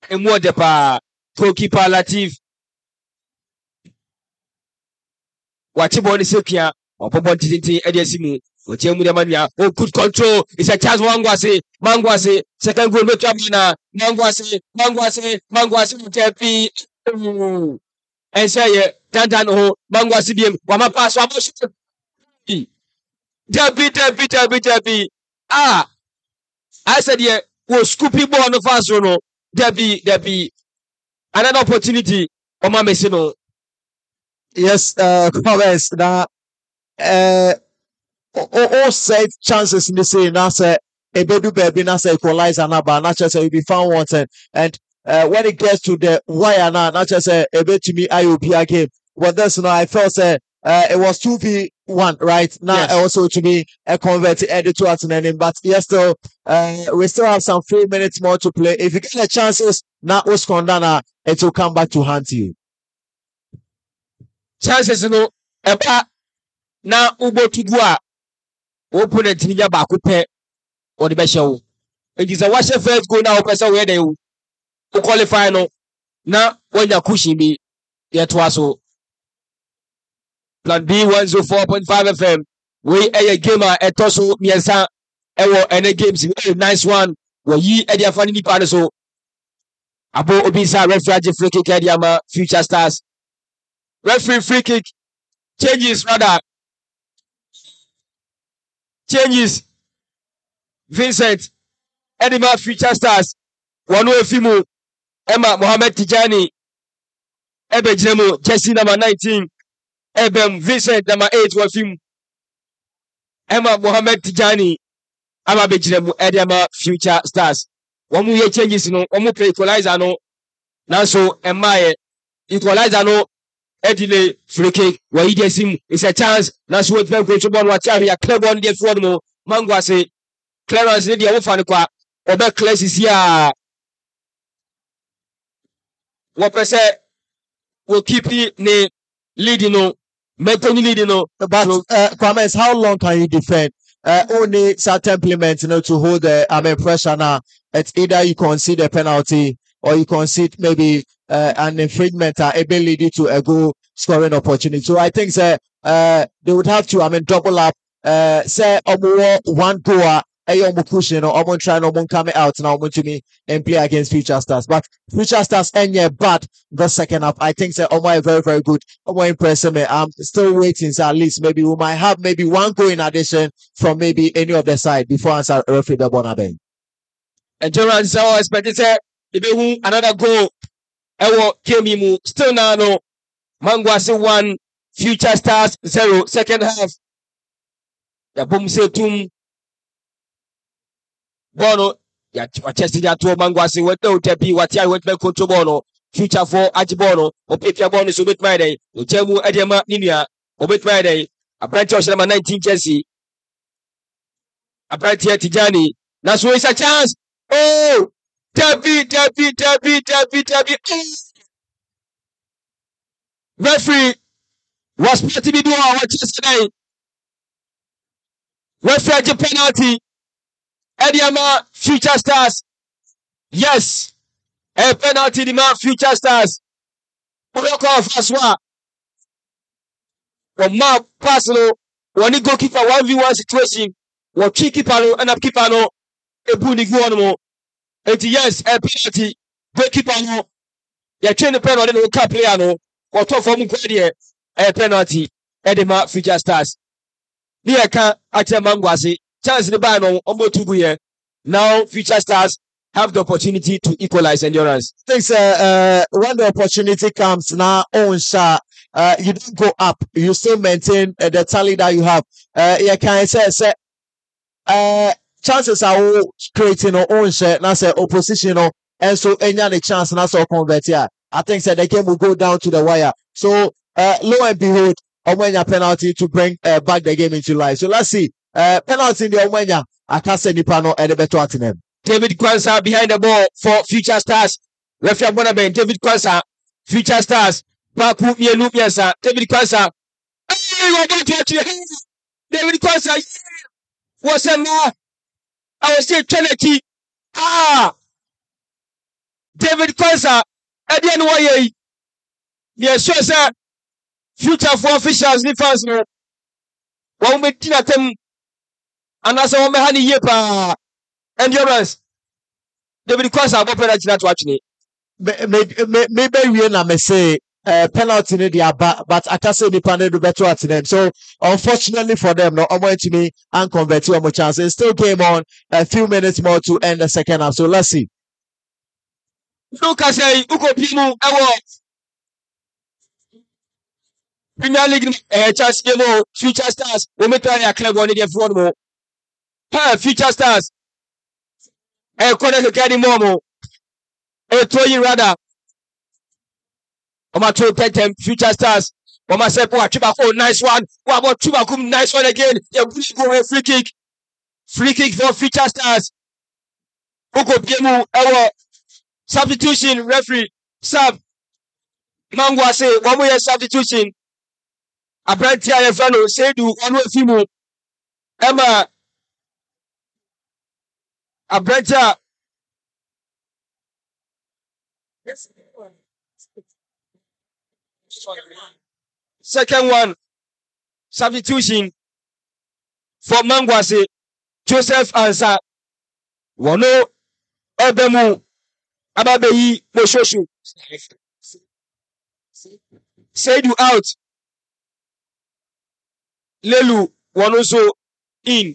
emu ode pa goalkeeper Latif wachi ball ni sepia opobo tintin ede asimu otie mu de mania oh good control it's a chance Mangwase second goal betu abina Mangwase tepi ensaye dandan ho Mangwase biem wama pass wa shoot Debbie I said yeah was scoopy ball no fast no Debbie another opportunity Oma Mesino. Yes, comments now. All set chances in the same. Now say a baby baby now say equalizer now, but not just say be found wanted. And when it gets to the wire now, not just say a bit to me IOP game. Well, that's no. I felt say it was 2v1 right now. Yes. Also to be a converted edit to at an ending, but yes, still we still have some 3 minutes more to play. If you get the chances now, Oskondana, it will come back to haunt you. Chances no eba na ubo tugu a opponent ni nya ba ko pe o de be hyew it is a wash first goal na o pese we dey o qualify no na wanya cushion bi ye to aso Plan B 104.5 FM we a game a etoso miensa ewo ene games nice one we yi e dia fa ni pa so abo obi sa referee free kick e dia ma Future Stars referee free kick changes Vincent Edima Future Stars wanu efimu Emma Mohammed Tijani ebejiremu jersey number 19 ebem Vincent number 8 wafimu Emma Mohammed Tijani ama bejiremu Edima Future Stars wamu ye changes no wamu play equalizer no nanso Emma equalizer no edile free kick wa yi desim it's a chance nanso we play control ball wa tia ya clear ball dey forward mo Mangwase clearance dey wo fa ne kwa obe classes here what per se will keep the leading no maintaining leading no but Kwame, how long can you defend only certain implements to hold the pressure now? It's either you concede a penalty or you concede maybe an infringement ability to a goal scoring opportunity. So I think they would have to double up say one goal pushing or trying or coming out now to me and play against Future Stars. But Future Stars but the second half I think very, very good. Impressive me. I'm still waiting, so at least maybe we might have maybe one goal in addition from maybe any of the side before answer referee the Bonabeng. And General so expected another goal. Ewo Kemimu still now no Mangwase 1 Future Stars 0 second half. Ya boom se tum bono ya chesti ya to Mangwase we do tepi watia we be control bono Future for ajibono o pepia bono so bet my day o chemu edema ninua o bet my day abranti o number 19 Chelsea abranti Tijani na so is a chance oh Debbie. Referee was supposed to be doing what yesterday. Referee penalty. Ediama Future Stars. Yes. A penalty the man Future Stars. Block off Aswa. From Mark Pasalo. When he goalkeeper 1v1 situation. What key keeper and up keeper no. A booty go on. Yes, a penalty. Goalkeeper no. You train the penalty no cap player no. What from a penalty. Edema Future Stars. Here can Mangwase. Chance the ban on Ombo Tubuye. Now Future Stars have the opportunity to equalize Endurance. Thanks. When the opportunity comes now, you don't go up. You still maintain the tally that you have. You can say chances are all creating our own share. Now say opposition, and so any chance now so convert here. I think the game will go down to the wire. So lo and behold, Omwenya penalty to bring back the game into life. So let's see. Penalty in the Omwenya. I can't say Nipano and the better to them. David Kwanzaa behind the ball for Future Stars. Referee Bonabeng, David Kwanzaa, Future Stars. Baku Mielumiasa, David Kwanzaa. David Kwanzaa. What's that? I was saying Trinity. David David Kwanzaa ɛdeɛ no wɔyɛ yi deɛ ɛsɛ sɛ future for officials ne fans no wɔn bɛdi n'atam anaasɛ wɔn bɛha ne yie paa endurance David Kwanzaa abɔ penalty na to atwene maybe na me say penalty in the aba, but I can say the panel do better at them. So unfortunately for them, no I'm to me and convert to a chance. It still came on a few minutes more to end the second half. So let's see. Lucas uko pimu ewo Premier League chance game Future Stars we me try ya club on the front mo. Future Stars corner ke di mo throwing rather Oma to them Future Stars. Oma say po achiba oh nice one. What about Chubakum nice one again? Yeah, go free kick. Free kick for Future Stars. Uko pimu ewo substitution referee sub Mangwase one more substitution. Abrantia Yefano Seydou one way fimu Emma Abrantia second one substitution for Mangwase Joseph Ansah Wano Ebemu Ababeyi Moshoshu Seydou out Lelu one also in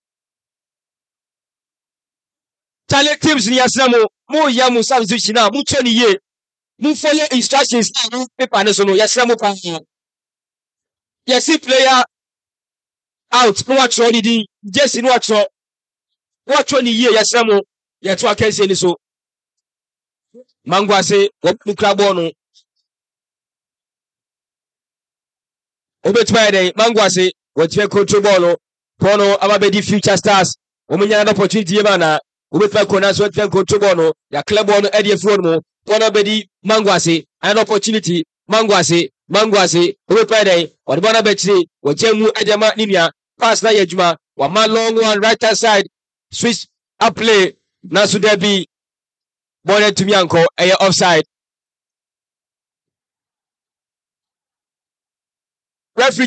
Talent teams ni yasamo mo yamu substitution na mo toni ye mo follow instructions na paper na so no yasamo pa yes player out no watch on the just no watch on ye yasamo ye to akense ni so Mangwase wo kra ball no Obetuma dey Mangwase what you control ball no Pono Ababedi Future Stars omunya na opportunity ye mana Obetuma kona so what you control ball no ya club ball no e front mo Pono Abedi Mangwase an opportunity Mangwase Obetuma dey what ball na betri wo jemu ejema nimia pass na yejuma wa man long one right hand side switch up play na so there be ball to me anko e offside Referee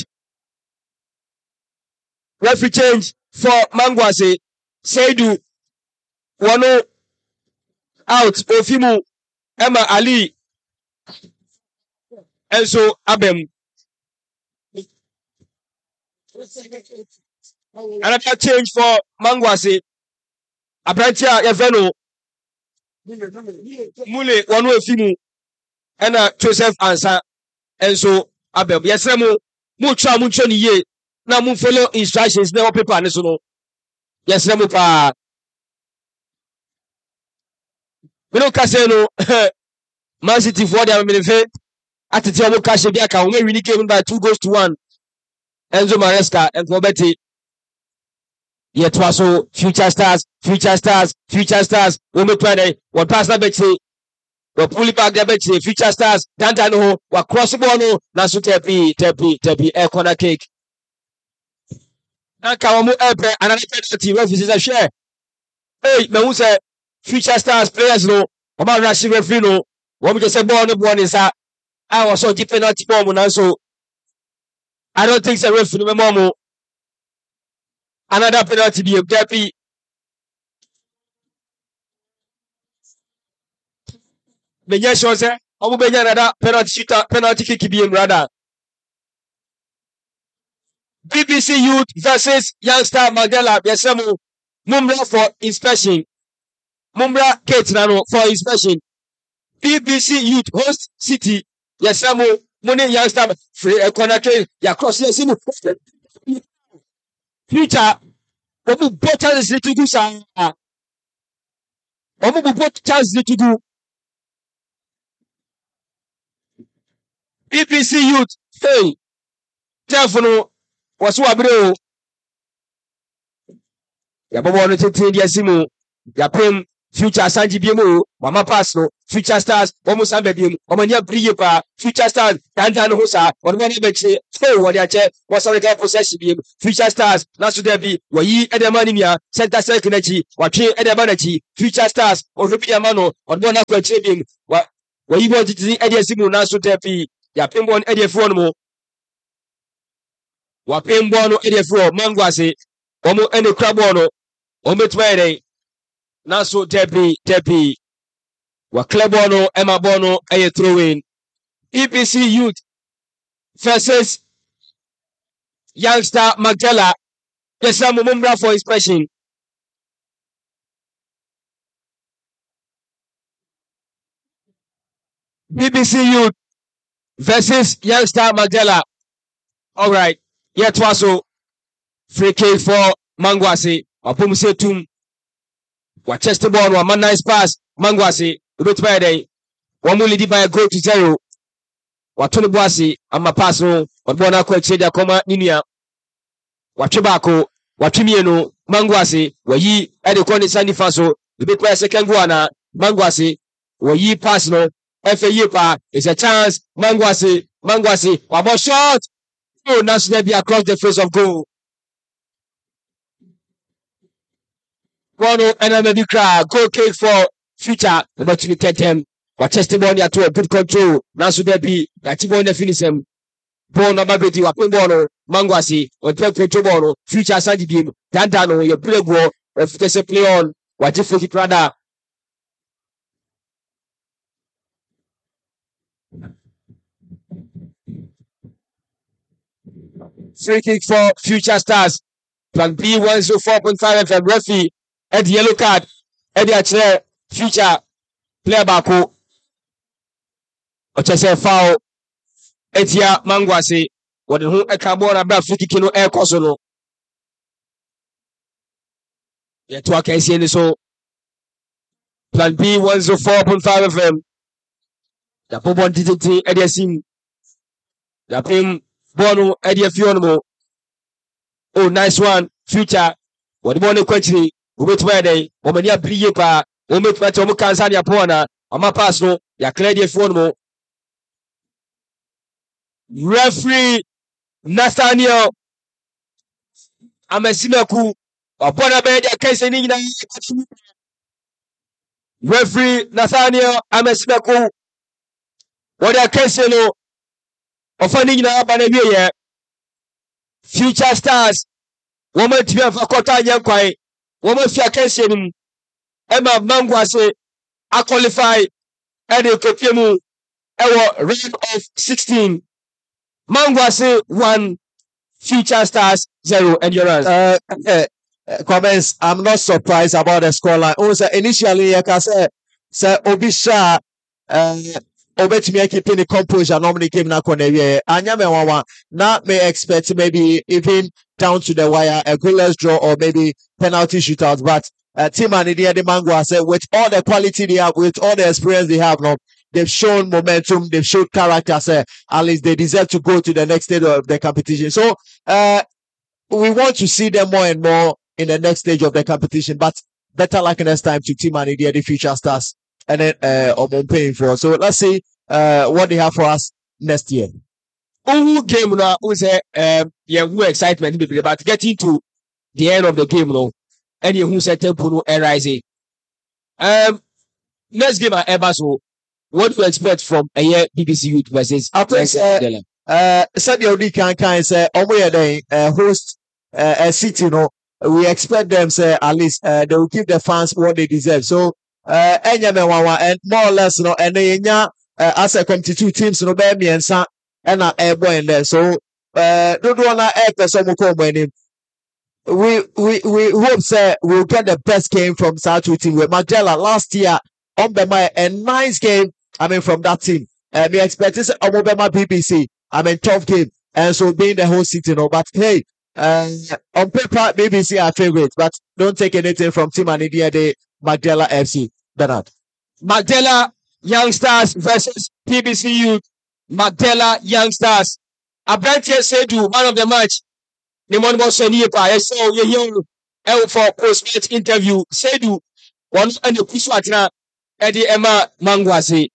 change for Mangwase Seydou Wano out Ofimu Emma Ali Enso Abem another change for Mangwase Abrantia Yeveno Mule Wano Ofimu Ena Joseph Ansah Enso Abem yesremo mu twa mu ntwe ni ye na mu follow instructions na paper ne so no yesremo pa we no kase no Man City for their minute atete omo kashe bi aka we win game by 2-1 Enzo Maresca and Kobeti ye to so Future Stars we me try dey one pass na betty we pull it back there betty Future Stars dan no wa cross ball no na so tepi e corner kick na ka omo ebre another penalty referee say share hey me who say Future Stars players no o ma rush referee no wo me just say ball no sa I was so deep penalty ball na so I don't think say referee no mo another penalty be tepi Benye sure say omo benye another penalty kick be rather BBC Youth versus Youngster Mandela yesemo Mumra for inspection Mumra Kate Nano for inspection BBC Youth host City yesemo money Youngster free corner kick ya cross yesimu Future omo both chances to do sa omo both chances to do BBC Youth hey telephone was so abre o ya bobo no tete dia simu ya pem Future Sanji Bimu, Mama Pass no, Future Stars, almost Ambedium, Omania Bripa, Future Stars, Dandan Hosa, or many Beche, so what their chair was on the guy possession beam, Future Stars, Nasu Debi, Wayi Edamania, Santa Sekinechi, Waki Edamanachi, Future Stars, or Rupia Mano, or Bona Quachibium, what you wanted to see Eddie Simu Nasu Debi, Yapimbon Eddie Formo, Wapimbono Eddie Fro, Mangwasi, Omo and the Crabono, Ometwere. Naso Debi Waklebono Emma Bono a throw-in. EPC Youth versus youngster Magdala. Yes, I'm Mumbra for inspection. BBC Youth versus youngster Magdala. All right. Yet was free kick for Mangwasi. Apumse tum. Chester ball one nice pass. Mangwasi. Bit by day. One will lead by a goal to 0. Watoni Boasi. I'm a pass no. But Bona Quechedia Coma Ninia. Wachibako. Watimieno. Mangwasi. Wayi. Edekoni Sani Faso. The bit by a second guana. Mangwasi. Wayi pass no. FA is a chance. Mangwasi. One more shot. Oh, National be across the face of goal. Bono and another crowd. Goal kick for Future. About to get him. But testimony to a good control. National be that you want to finish him. Bono Babeti Wapibono. Mangwasi. Or Pepper Bono. Future Sandy Beam. Dandano. Your play ball. If there's a play on. What if you rather? Free kick for Future Stars. Plan B 104.5 FM referee. Eddie yellow card. Eddie chair. Future player bako. Ochese foul. Etia Mangwasi. What the who a carbon about 50 kilo air cosono. Yet what can see so. Plan B 104.5 FM. The Pobon DT Eddie Sim. The Pim Bono Eddie Fionomo. Oh, nice one. Future. What the morning question? Wait where they, Omania Bripa, Omit Matomo Kansania Pona, Ama Passo, Ya Claudia Formo. Referee Nathaniel Amesimaku, Opona Bedia Kasenina. Referee Nathaniel Amesimaku, what a Kaseno of Fanina Banavia. Future Stars, woman to have a Kota Yankwai. Woman Fia Kensin Emma Mangwase a qualify and a Kopiemu our round of 16. Mangwase 1, Future Stars 0. And your comments. I'm not surprised about the scoreline. Also, initially, like I said, Obisha Obetumi keeping the composure normally came na kone Anyame Wawa not may expect maybe even down to the wire a goalless draw or maybe penalty shootout, but Team Anidia de Mangwa said with all the quality they have, with all the experience they have now, they've shown momentum, they've shown character, at least they deserve to go to the next stage of the competition. So we want to see them more and more in the next stage of the competition, but better luck next time to Team Anidia, the Future Stars. And then paying for. So let's see what they have for us next year. Who game now? Who say who excitement about getting to the end of the game now? And who said tempo rising. Next game at Ebaso. What do you expect from a year BBC Youth versus said the only can say host a city, we expect them say at least they will give the fans what they deserve. So and more or less, and as a 22 teams, baby and son, and airboy in there. So, don't want to act as some we hope, sir, we'll get the best game from South team with Magdala last year on Bema, a nice game, from that team. We expect this on Bema BBC, tough game, and so being the whole city, but hey, on paper, BBC are favorite, but don't take anything from Team Anidia de Magdala FC. Bernard. Magdala Youngsters versus PBC Youth. Magdala Youngsters. Abrantia Sedu, man of the match. Nimon Bosanipa. I saw you for post-match interview. Sedu, wɔn ɛna eku so atena ɛde ɛma mango ase.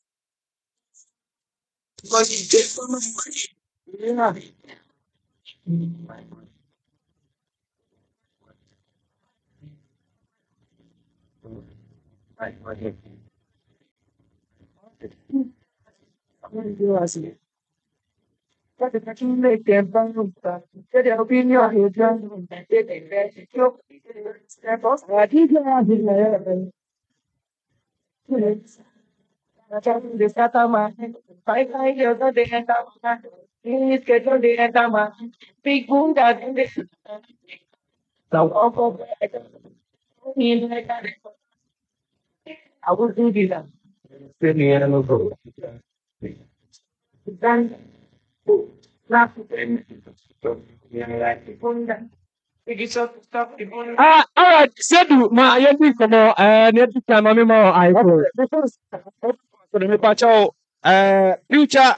Alright, Sedu, ma yɛdi nkɔmɔ ne yɛdi kan ma mi ma iPhone. So me pacho future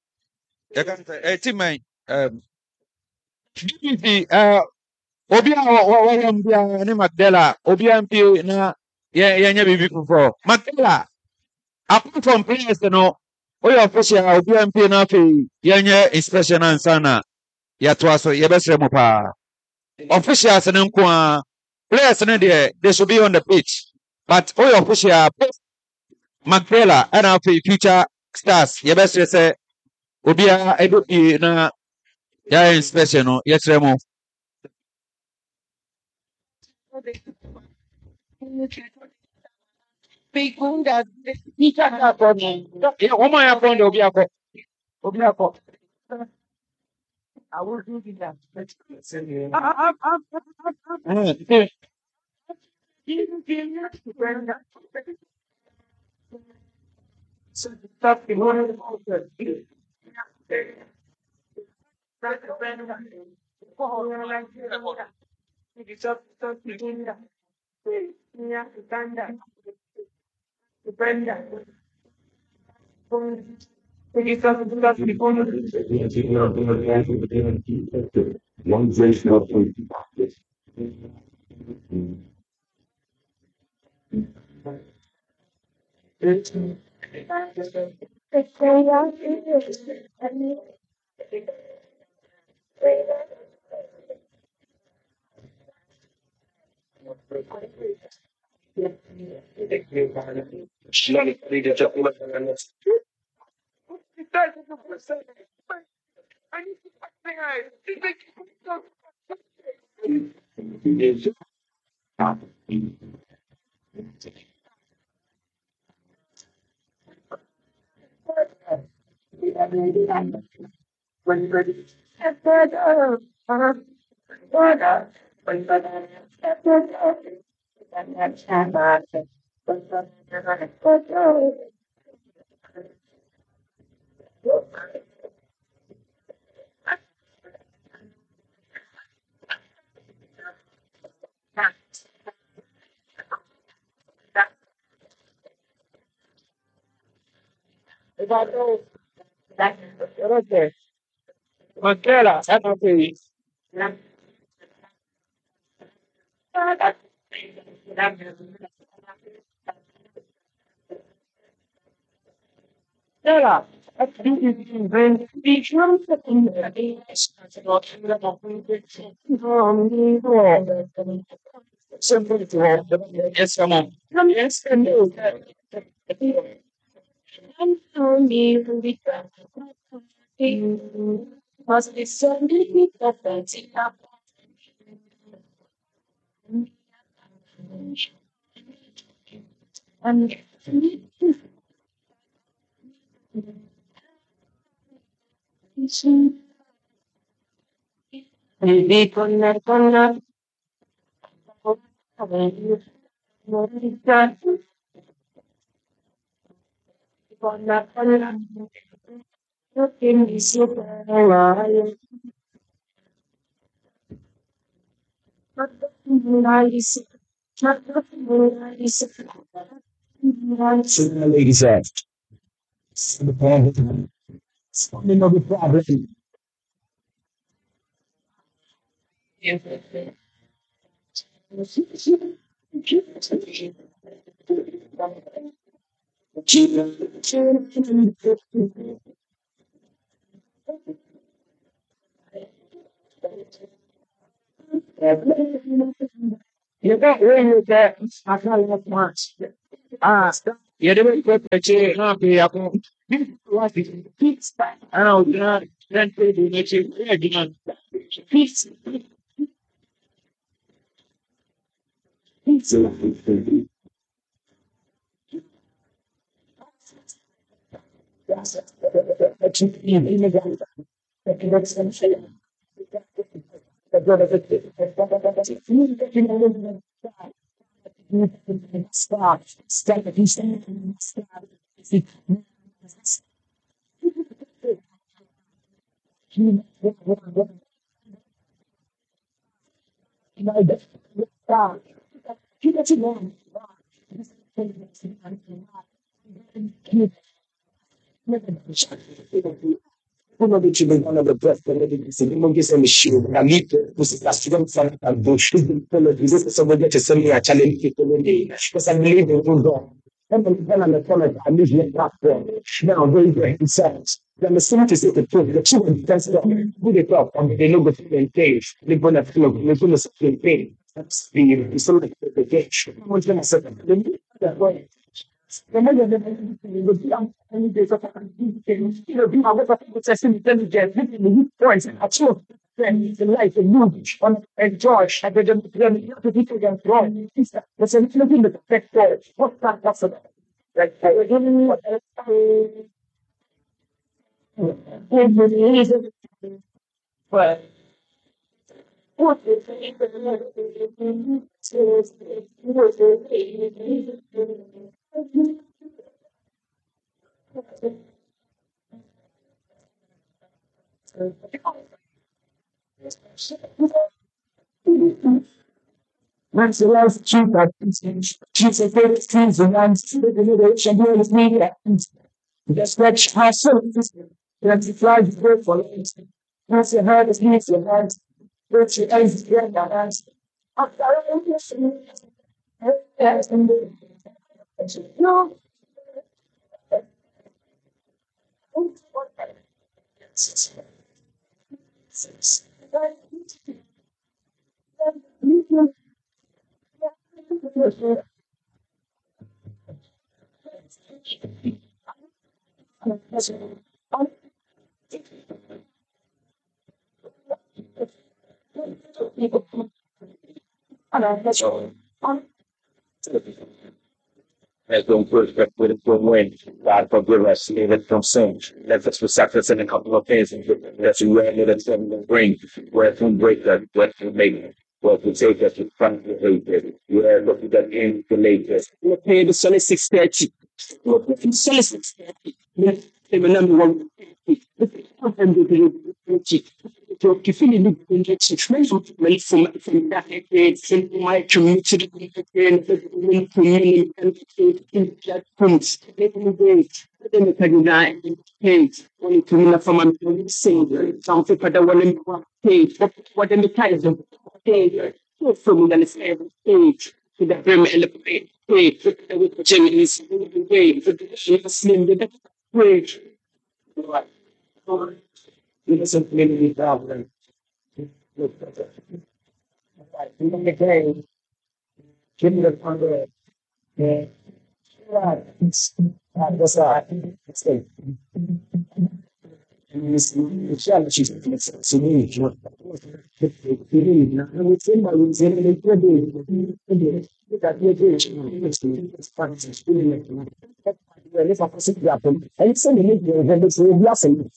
team BBC obi a wɔyɛ mbia ne Magdala obi a mpi na yɛnyɛ biribi foforɔ. Magdala apart from players no oyɛ official a obi a mpi na afei yɛnyɛ inspection ansa na yɛatoa so yɛbɛsrɛ mo paa. Officials no nko a players no deɛ they should be on the pitch but oyɛ official Magdala ɛna afei future stars yɛbɛsrɛ sɛ obiara ɛbɛpie na yɛayɛ inspection no yɛkyerɛ mo. Wɔn a yɛakɔ deɛ obi akɔ. Magdala ɛna afei yes, come on. Ladies and Problem. You got really that I can't have much. Ah, you didn't put the chair happy up. Like it. I know, then they do not you again. Peace. Peace. Stop. Stop. Stop. Uno dice che non è questo, se non mi sembra uscire, la mia, questo sta studiando fare al bush, quello di questo vuol dire che sono a challenge che quello lì, cosa mi legge un do. E non mi hanno detto che a me mi ha fatto, no, very great sense. Then student is at the point, the children test it, who they talk, and they know the thing they they're gonna feel, they're gonna say, hey, that's the sort of the gauge. No one's gonna say that way. Life and move on enjoy and the people can grow. That's a little bit of the factor. What that possible? Like but what Once the last truth that she's a great things and once the generation here is media. The stretch has so that's the flag is good for it. Once your heart is needs your hands, once your eyes is great your hands. No. As don't push back with it from when God forgive us, even from sin. Let us be success in a couple of things that you ran with us and bring, where from break that, what to make, what to take us to front of the hatred. You are looking at in the latest. We're paying the solid 630. We're paying solid 630. Number one. Kifini ni mesmo from that from my community platforms then kagina page when to from a sing something for the one page what the ties page from the page to the brim elevate page with Jim is way slim the page innocent community problem. Even the game, give the under that's it's Michelle, she's to me. And it's a blessing.